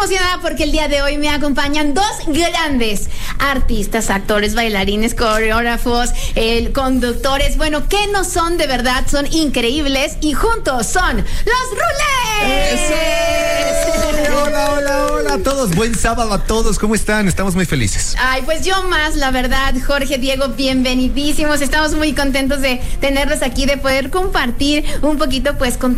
emocionada porque el día de hoy me acompañan dos grandes artistas, actores, bailarines, coreógrafos, conductores. Bueno, que no son de verdad, son increíbles y juntos son los Rules. Hola a todos, buen sábado a todos, ¿cómo están? Estamos muy felices. Ay, pues yo más, la verdad, Jorge, Diego, bienvenidísimos. Estamos muy contentos de tenerlos aquí, de poder compartir un poquito pues con